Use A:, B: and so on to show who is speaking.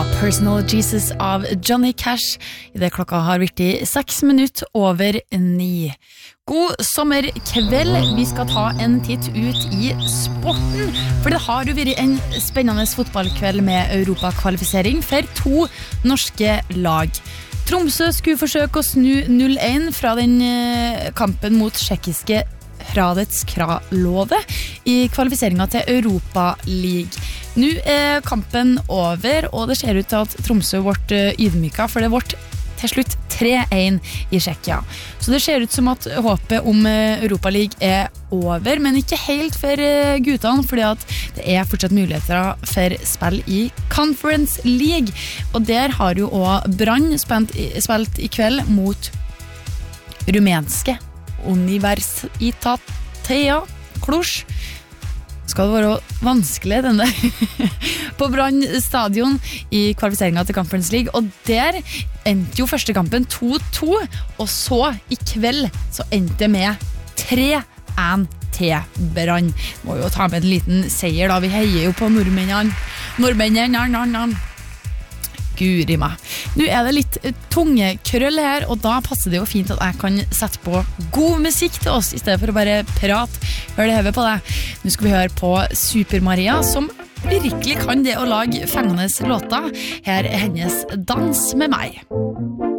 A: Personal Jesus av Johnny Cash. I det klokka har vært i 6 minutter over 9. God sommerkveld. Vi skal ta en titt ut i sporten, for det har jo vært en spennende fotballkveld med europakvalifisering for 2 norske lag. Tromsø skulle forsøke å snu 0-1 fra den kampen mot tsjekkiske Hradec Kralove i kvalifiseringen til Europa League. Nå er kampen over, og det ser ut til at Tromsø ble ydmyket, for det ble til slutt 3-1 i Tsjekkia. Så det ser ut som at håpet om Europa League er over, men ikke helt for guttene, fordi at det er fortsatt muligheter for spill i Conference League. Og der har jo også Brann spilt i kveld mot rumenske Universitatea Cluj. Skal det være vanskelig denne på Brann stadion i kvalifiseringen til Conference League, og der endte jo første kampen 2-2, og så i kveld så endte det med 3-1 til Brann. Må jo ta med en liten seier da, vi heier jo på nordmennene. Guri meg. Nå er det litt tungekrøll her, og da passer det jo fint at jeg kan sette på god musikk til oss, i stedet for å bare prate. Hør det høyet på deg. Nå skal vi høre på Super Maria, som virkelig kan det å lage fengende låter. Her er hennes Dans med meg.